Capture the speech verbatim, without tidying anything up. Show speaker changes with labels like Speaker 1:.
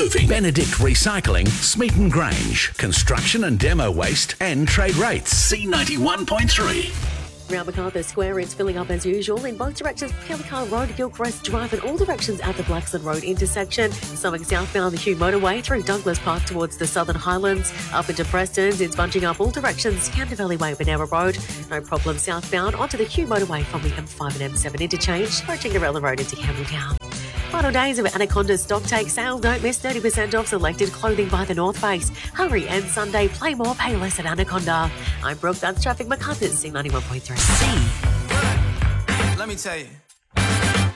Speaker 1: moving. Benedict Recycling, Smeaton Grange. Construction and demo waste and trade rates. C ninety-one point three.
Speaker 2: Around MacArthur Square, it's filling up as usual in both directions. Pelican Road, Gilchrist Drive, and all directions at the Blackson Road intersection. Something southbound the Hugh Motorway through Douglas Park towards the Southern Highlands. Up into Preston's, it's bunching up all directions. Canter Valley Way, Banera Road. No problem southbound onto the Hugh Motorway from the M five and M seven interchange. Approaching Garella Road into Campbelltown. Final days of Anaconda's stock take sale. Don't miss thirty percent off selected clothing by the North Face. Hurry and Sunday, play more, pay less at Anaconda. I'm Brooke, that's Traffic. MacArthur's C ninety-one point three.
Speaker 3: Let me tell you.